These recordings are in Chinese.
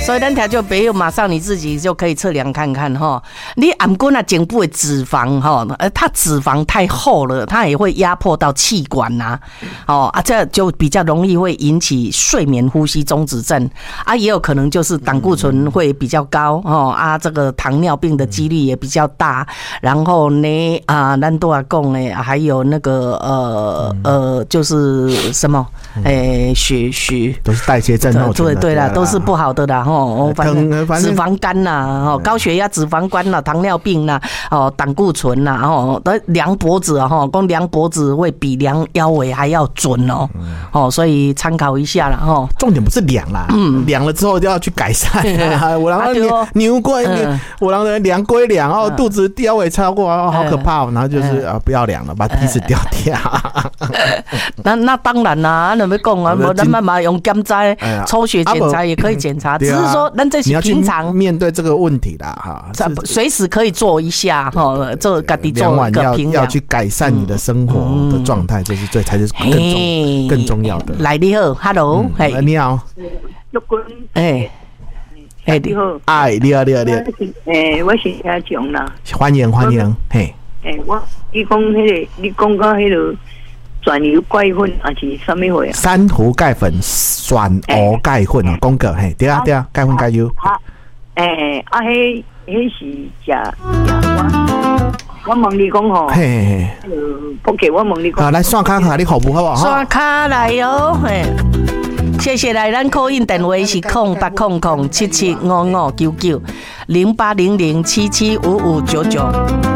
所以咱听众朋友马上你自己就可以测量看看哈，你颔棍啊颈部的脂肪哈，它脂肪太厚了，它也会压迫到气管呐，这就比较容易会引起睡眠呼吸中止症啊，也有可能就是胆固醇会比较高这个糖尿病的几率也比较大，然后呢咱都要讲呢，还有那个就是什么血都是代谢症候群， 对啦，都是不好的啦反正脂肪肝啦，高血压、脂肪肝啦、糖尿病啦，胆固醇啦，量脖子光量脖子会比量腰围还要准所以参考一下啦重点不是量啦，量了之后就要去改善。我让牛龟，我让人量归量肚子腰围超过好可怕然后就是不要量了，把体脂掉掉。 那当然啦，那么讲啊，咱慢慢用检查、抽血检查也可以检查，只是说咱这是平常面对这个问题啦哈， 随时可以做一下做自己做一个评量， 要去改善你的生活的状态，这是才是更重要的。 来你好 ，Hello， 你好， 陆君，你好， 你好， 我是听众啦， 欢迎，嘿， 你讲你讲到转油钙粉还是什么货啊？ 珊瑚钙粉、酸蚵钙粉讲过嘿，对啊，钙粉钙油。迄是食我问你讲吼， 不给我问你讲， 来刷卡卡，你服务好不好？ 刷卡来哟，谢谢来，咱 call in 电话是08007755990800775599。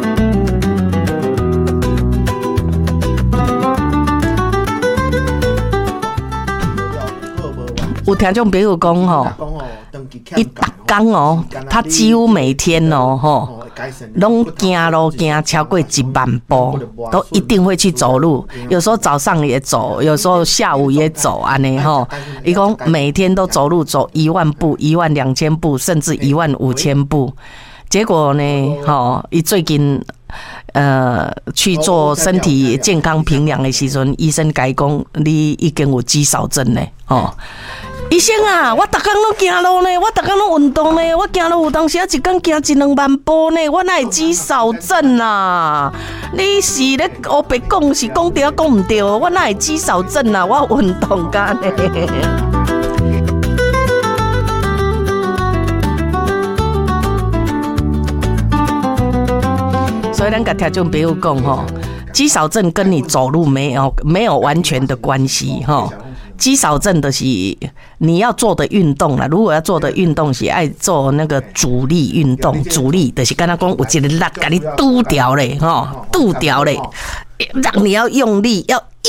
有听众朋友讲他他几乎每天拢走路走超过1万步，都一定会去走路。有时候早上也走，有时候下午也走安尼他说每天都走路走1万步、12000步，甚至15000步。结果呢，他最近去做身体健康评量的时阵，医生跟他说你已经有肌少症呢。医生啊，我每天都走路呢，我每天都运动呢，我走路有当时一天走1-2万步呢，我哪会肌少症啊？你是咧黑白讲是讲对讲唔对？我哪会肌少症啊？我运动干呢。所以咱甲听众朋友讲肌少症跟你走路没有完全的关系肌少症的是你要做的运动啦，如果要做的运动是爱做那个阻力运动，阻力就是刚才讲有一个力把你堵掉嘞，堵掉嘞，让你要用力，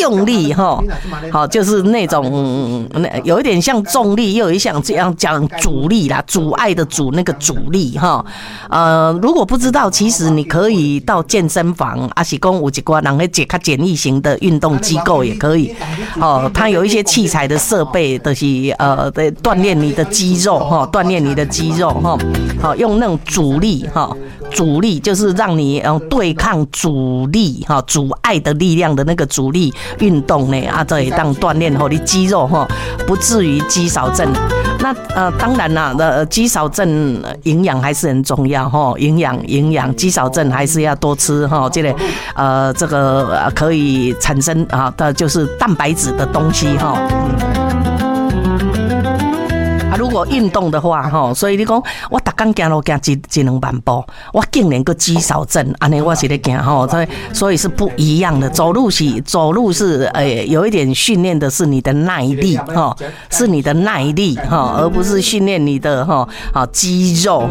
就是那种有一点像重力，又有一像这样讲阻力啦，阻碍的阻，那个阻力如果不知道，其实你可以到健身房，还是讲有一挂人会较简易型的运动机构也可以它有一些器材的设备，就是锻炼你的肌肉锻炼你的肌肉用那种阻力阻力就是让你对抗阻力阻碍的力量的那个阻力运动呢这也当锻炼你肌肉不至于肌少症。那当然啦，肌少症营养还是很重要营养肌少症还是要多吃这个可以产生的就是蛋白质的东西如果运动的话所以你讲我每天走路走1-2万步，我竟然个肌少症，安尼我是在走所以是不一样的。走路是有一点训练的是你的耐力是你的耐力而不是训练你的肌肉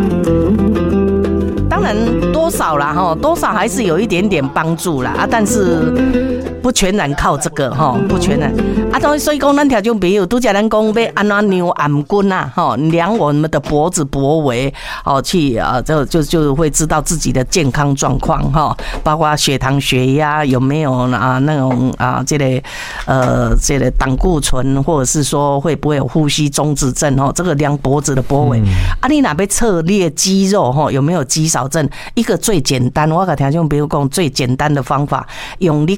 当然多少啦多少还是有一点点帮助啦但是不全然靠这个不全然所以讲咱听众朋友拄则咱讲要安怎量颔棍啊量我们的脖子脖围去就会知道自己的健康状况包括血糖血压有没有那种这个胆固醇，或者是说会不会有呼吸中止症这个量脖子的脖围你若要测你的肌肉有没有肌少症，一个最简单，我跟听众朋友讲最简单的方法，用你自己的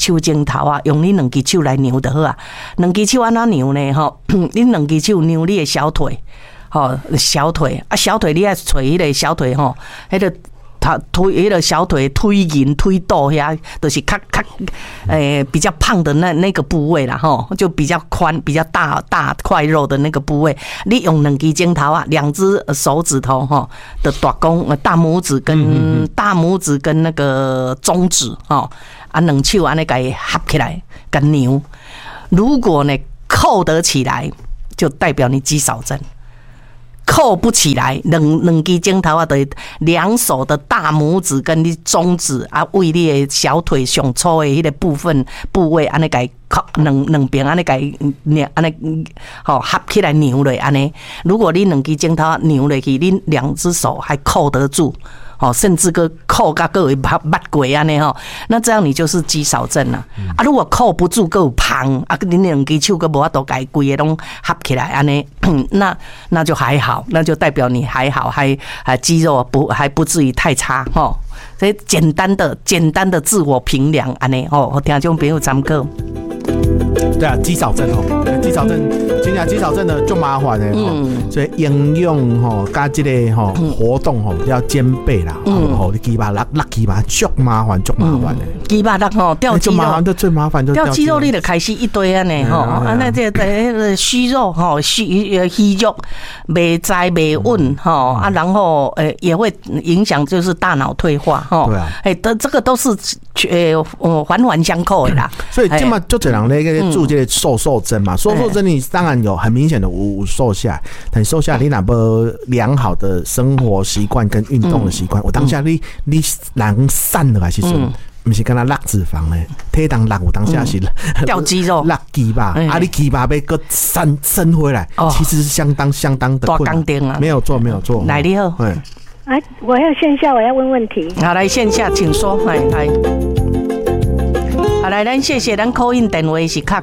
手指头啊，用你两只手来扭就好啊。两只手安怎扭呢？吼，你两只手扭你的小腿，吼，小腿啊，小腿你要找迄个小腿吼，迄个。他推迄个小腿推筋推肚遐，就是较比较胖的那个部位啦吼，就比较宽、比较大块肉的那个部位，你用两只指头啊，两只手指头吼的大拇指跟那个中指吼啊，两手安尼给合起来，给扭。如果呢扣得起来，就代表你肌少症。扣不起来，两只指头啊，就是两手的大拇指跟你中指啊，为你的小腿上粗的迄个部位，安尼给两边安尼给安尼好合起来扭落安尼。如果你两只指头扭落去，你两只手还扣得住。甚至个扣甲个有八鬼安尼吼，那这样你就是肌少症了啊！如果扣不住，个有胖啊，你两只手个无法度改规个拢合起来安尼，那就还好，那就代表你还好，还肌肉还不至于太差吼。所以简单的自我评量安尼吼，我听众朋友参考。 对啊，肌少症肌少症，真正肌少症的就麻烦的所以营养加这个活动要兼备啦。你鸡巴拉鸡巴足麻烦的。 鸡巴拉掉肌肉， 麻烦的最麻烦就掉肌肉，你就开始一堆安尼那这个虚肉虚肉没栽没稳啊，然后也会影响就是大脑退化对啊， 这个都是环环相扣的啦。 所以这么就这样那个注这个瘦针嘛，瘦针你当然有很明显的瘦下来，但瘦下来你哪不良好的生活习惯跟运动的习惯，我当下你人散了还是说？不是跟他落脂肪嘞，体重落，我当下是掉肌肉， 落肌巴，你肌巴被个升回来，其实是相当的困难啊，没有做。 来你好， 我要线下，我要问问题。 好，来线下，请说，来。好，来，咱谢谢，咱 call in 电话是卡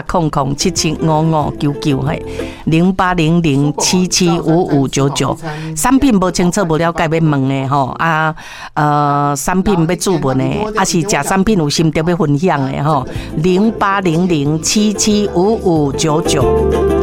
08007755990800775599。产品不清楚不了解要问的吼产品要注文的，是食产品有心得要分享的吼，0800775599。